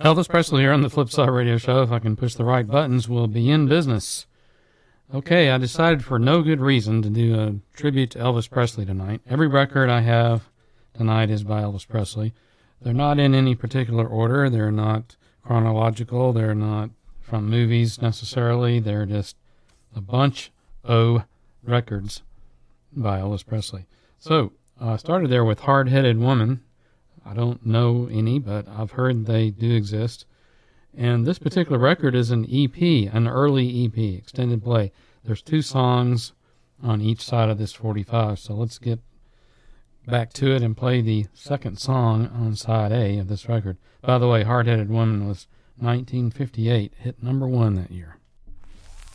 Elvis Presley here on the Flipside Radio Show. If I can push the right buttons, we'll be in business. Okay, I decided for no good reason to do a tribute to Elvis Presley tonight. Every record I have tonight is by Elvis Presley. They're not in any particular order. They're not chronological. They're not from movies necessarily. They're just a bunch of records by Elvis Presley. So I started there with Hard-Headed Woman. I don't know any, but I've heard they do exist. And this particular record is an EP, an early EP, extended play. There's 2 songs on each side of this 45, so let's get back to it and play the second song on side A of this record. By the way, Hard-Headed Woman was 1958, hit number 1 that year.